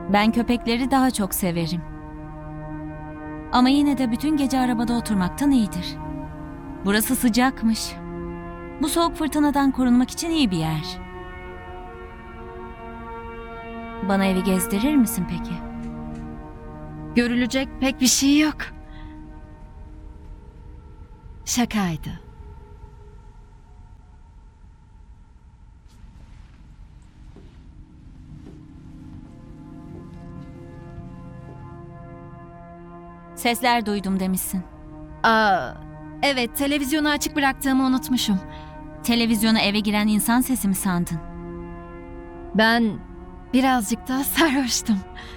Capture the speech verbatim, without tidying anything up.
Ben köpekleri daha çok severim. Ama yine de bütün gece arabada oturmaktan iyidir. Burası sıcakmış. Bu soğuk fırtınadan korunmak için iyi bir yer. Bana evi gezdirir misin peki? Görülecek pek bir şey yok. Şakaydı. Sesler duydum demişsin. Aa, evet, televizyonu açık bıraktığımı unutmuşum. Televizyona eve giren insan sesi mi sandın? Ben birazcık daha sarhoştum.